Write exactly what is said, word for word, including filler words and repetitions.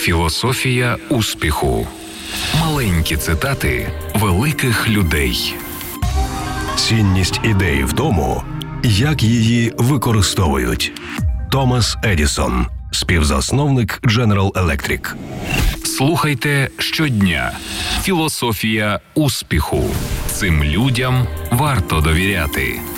Філософія успіху. Маленькі цитати великих людей. Цінність ідеї в тому, як її використовують. Томас Едісон, співзасновник General Electric. Слухайте щодня. Філософія успіху. Цим людям варто довіряти.